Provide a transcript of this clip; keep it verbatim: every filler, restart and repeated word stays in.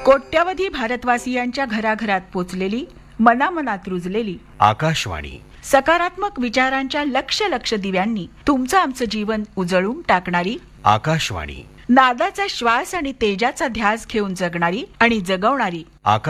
कोट्यावधी भारतवासियांच्या घराघरात पोचलेली, मनामनात रुजलेली आकाशवाणी. सकारात्मक विचारांच्या लक्ष लक्ष दिव्यांनी तुमचं आमचं जीवन उजळून टाकणारी आकाशवाणी. नादाचा श्वास आणि तेजाचा ध्यास घेऊन जगणारी आणि जगवणारी आकाश